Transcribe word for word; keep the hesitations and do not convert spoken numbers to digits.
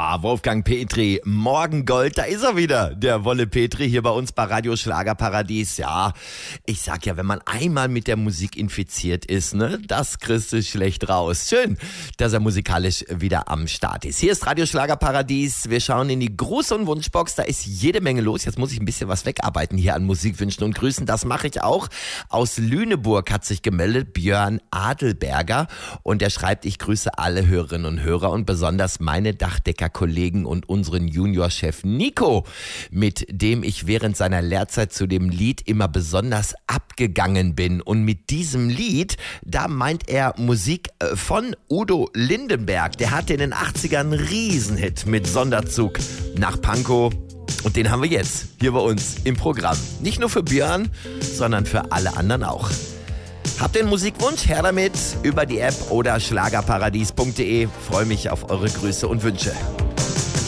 Ja, Wolfgang Petri, Morgengold, da ist er wieder, der Wolle Petri, hier bei uns bei Radio Schlagerparadies. Ja, ich sag ja, wenn man einmal mit der Musik infiziert ist, ne, das kriegst du schlecht raus. Schön, dass er musikalisch wieder am Start ist. Hier ist Radio Schlagerparadies, wir schauen in die Gruß- und Wunschbox, da ist jede Menge los. Jetzt muss ich ein bisschen was wegarbeiten hier an Musikwünschen und Grüßen, das mache ich auch. Aus Lüneburg hat sich gemeldet Björn Adelberger und er schreibt, ich grüße alle Hörerinnen und Hörer und besonders meine Dachdecker-Kollegen und unseren Juniorchef Nico, mit dem ich während seiner Lehrzeit zu dem Lied immer besonders abgegangen bin. Und mit diesem Lied, da meint er Musik von Udo Lindenberg. Der hatte in den achtzigern einen Riesenhit mit Sonderzug nach Pankow. Und den haben wir jetzt hier bei uns im Programm. Nicht nur für Björn, sondern für alle anderen auch. Habt ihr einen Musikwunsch? Her damit über die App oder schlagerparadies punkt de. Freue mich auf eure Grüße und Wünsche.